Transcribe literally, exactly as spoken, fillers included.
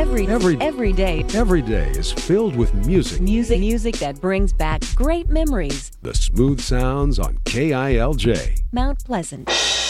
Every, Every- every day. Every day is filled with music. Music, music that brings back great memories. The smooth sounds on K I L J. Mount Pleasant.